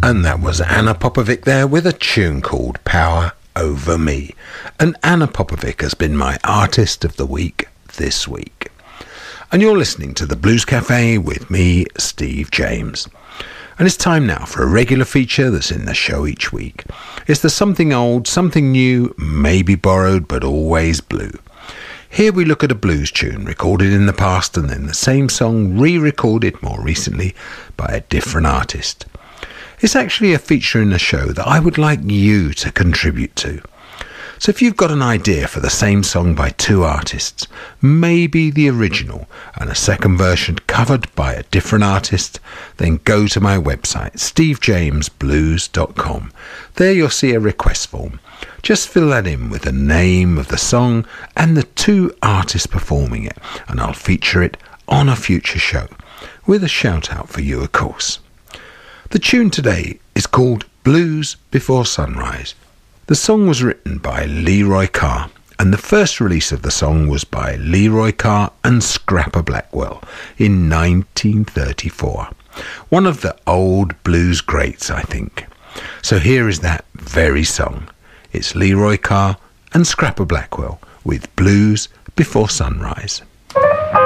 And that was Anna Popovic there with a tune called Power Over Me. And Anna Popovic has been my Artist of the Week this week. And you're listening to the Blues Cafe with me, Steve James. And it's time now for a regular feature that's in the show each week. It's the something old, something new, maybe borrowed, but always blue. Here we look at a blues tune recorded in the past and then the same song re-recorded more recently by a different artist. It's actually a feature in the show that I would like you to contribute to. So if you've got an idea for the same song by two artists, maybe the original and a second version covered by a different artist, then go to my website, stevejamesblues.com. There you'll see a request form. Just fill that in with the name of the song and the two artists performing it, and I'll feature it on a future show, with a shout out for you, of course. The tune today is called Blues Before Sunrise. The song was written by Leroy Carr, and the first release of the song was by Leroy Carr and Scrapper Blackwell in 1934. One of the old blues greats, I think. So here is that very song. It's Leroy Carr and Scrapper Blackwell with Blues Before Sunrise.